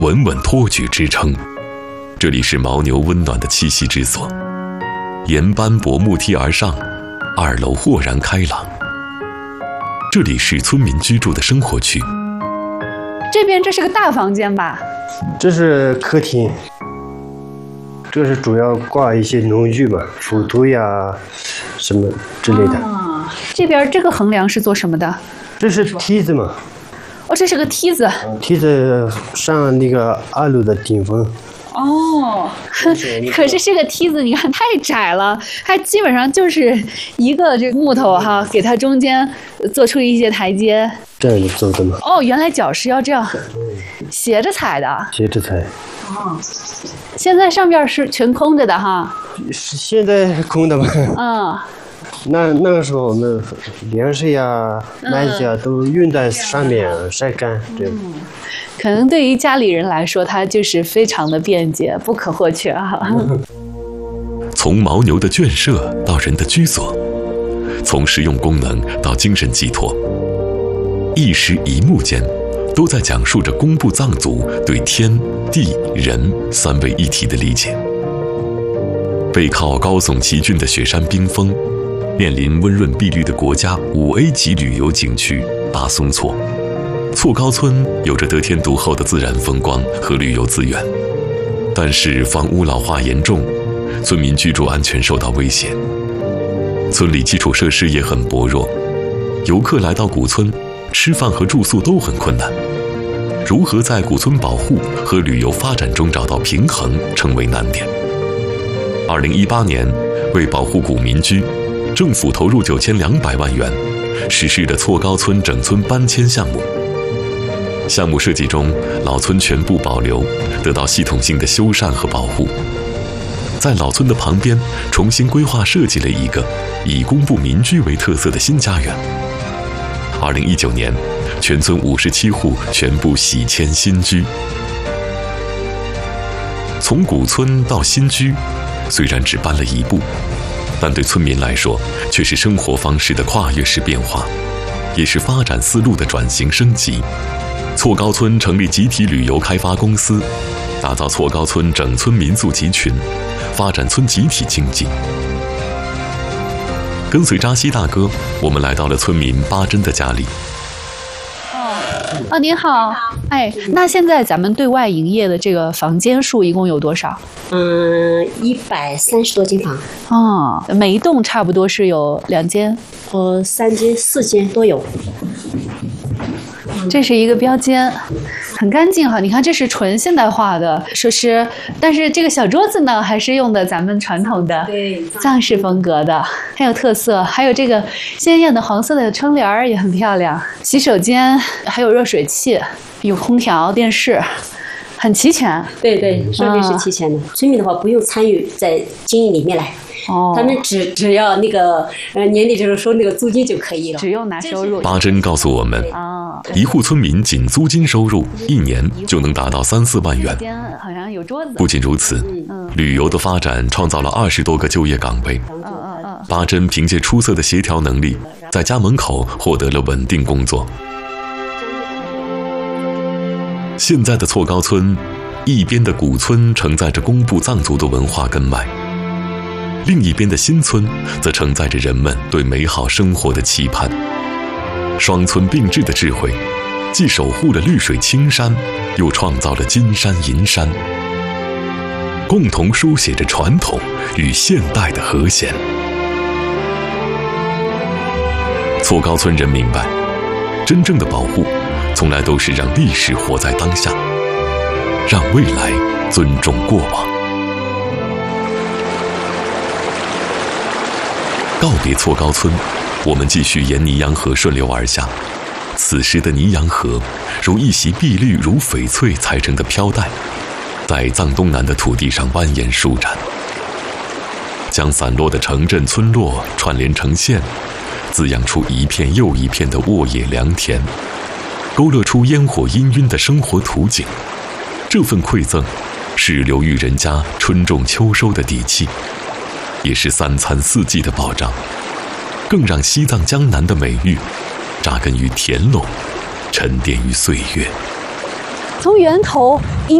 稳稳托举支撑。这里是牦牛温暖的栖息之所，沿斑驳木梯而上，2楼豁然开朗。这里是村民居住的生活区。 这边这是个大房间吧？ 这是客厅，这是主要挂一些农具嘛，斧头呀什么之类的。 这边这个横梁是做什么的？ 这是梯子嘛。 哦，这是个梯子。 梯子上那个2楼的顶峰。 哦，可是这个梯子你看太窄了，它基本上就是一个这个木头哈，给它中间做出一些台阶。 这样走的嘛。 哦，原来脚是要这样斜着踩的。 斜着踩。 哦，现在上边是全空着的哈。 现在是空的嘛。 嗯。 那个时候我们粮食呀、麦子呀都运在上面晒干，这样。 可能对于家里人来说，它就是非常的便捷，不可或缺啊。 从牦牛的圈舍到人的居所，从实用功能到精神寄托，一石一木间，都在讲述着工部藏族对天地人3位一体的理解。背靠高耸奇峻的雪山冰峰，面临温润碧绿的国家5A 级旅游景区大松措。措高村有着得天独厚的自然风光和旅游资源，但是房屋老化严重，村民居住安全受到威胁。村里基础设施也很薄弱，游客来到古村，吃饭和住宿都很困难。如何在古村保护和旅游发展中找到平衡，成为难点。2018年，为保护古民居，政府投入9200万元，实施了措高村整村搬迁项目。项目设计中，老村全部保留，得到系统性的修缮和保护。在老村的旁边，重新规划设计了一个以工部民居为特色的新家园。2019年，全村57户全部喜迁新居。从古村到新居，虽然只搬了一步，但对村民来说，却是生活方式的跨越式变化，也是发展思路的转型升级。措高村成立集体旅游开发公司，打造措高村整村民宿集群，发展村集体经济。跟随扎西大哥，我们来到了村民巴珍的家里。 您好，哎，那现在咱们对外营业的这个房间数一共有多少 ？130多间房。 哦，每一栋差不多是有2间 ？3间、4间都有。 这是一个标间，很干净哈。你看，这是纯现代化的设施，但是这个小桌子呢，还是用的咱们传统的藏式风格的，很有特色。还有这个鲜艳的黄色的窗帘也很漂亮。洗手间还有热水器，有空调、电视，很齐全。 对对，设备是齐全的。村民的话不用参与在经营里面来。他们只要那个年底就是收那个租金就可以了， 只用拿收入。 巴珍告诉我们，一户村民仅租金收入1年就能达到3、4万元。 好像有桌子。 不仅如此，旅游的发展创造了20多个就业岗位。巴珍凭借出色的协调能力，在家门口获得了稳定工作。现在的措高村，一边的古村承载着工部藏族的文化根脉。另一边的新村则承载着人们对美好生活的期盼。双村并置的智慧，既守护了绿水青山，又创造了金山银山，共同书写着传统与现代的和弦。措高村人明白，真正的保护从来都是让历史活在当下，让未来尊重过往。告别措高村，我们继续沿尼洋河顺流而下。此时的尼洋河如一袭碧绿如翡翠裁成的飘带，在藏东南的土地上蜿蜒舒展，将散落的城镇村落串联成线，滋养出一片又一片的沃野良田，勾勒出烟火氤氲的生活图景。这份馈赠是流域人家春种秋收的底气，也是3餐4季的保障，更让西藏江南的美誉扎根于田垄，沉淀于岁月。 从源头一